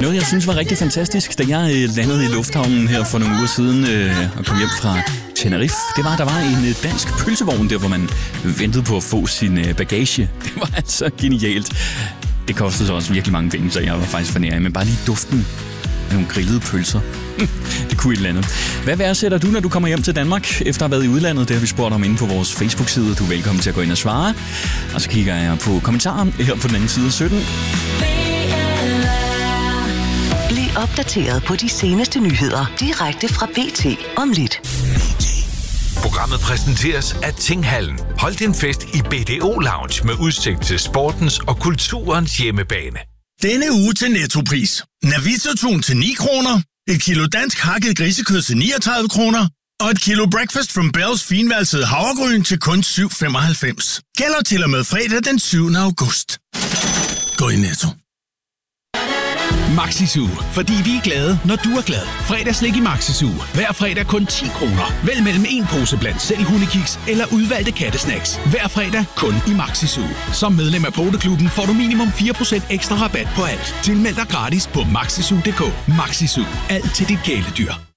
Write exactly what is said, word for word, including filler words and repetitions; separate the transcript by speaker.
Speaker 1: Noget, jeg synes var rigtig fantastisk, da jeg øh, landede i lufthavnen her for nogle uger siden øh, og kom hjem fra Tenerife, det var, at der var en øh, dansk pølsevogn der, hvor man ventede på at få sin øh, bagage. Det var altså genialt. Det kostede så også virkelig mange penge, så jeg var faktisk for nær, men bare lige duften af nogle grillede pølser. Det kunne et eller andet. Hvad værdsætter du, når du kommer hjem til Danmark, efter at have været i udlandet? Det har vi spurgt om inde på vores Facebook-side. Du er velkommen til at gå ind og svare. Og så kigger jeg på kommentarer her på den anden side sytten.
Speaker 2: Bliv opdateret på de seneste nyheder direkte fra B T om lidt.
Speaker 3: Programmet præsenteres af Tinghallen. Hold din fest i B D O Lounge med udsigt til sportens og kulturens hjemmebane.
Speaker 4: Denne uge til Nettopris. Navita-tun til ni kroner, et kilo dansk hakket grisekød til niogtredive kroner, og et kilo Breakfast from Bells finvalsede havregryn til kun syv femoghalvfems. Gælder til og med fredag den syvende august. Gå i Netto.
Speaker 5: Maxi-Zoo, fordi vi er glade, når du er glad. Fredagslik i Maxi-Zoo. Hver fredag kun ti kroner. Vælg mellem en pose blandt selv hundekiks eller udvalgte kattesnacks. Hver fredag kun i Maxi-Zoo. Som medlem af Poteklubben får du minimum fire procent ekstra rabat på alt. Tilmeld dig gratis på maxizoo punktum d k. Maxi-Zoo. Alt til dit kæledyr.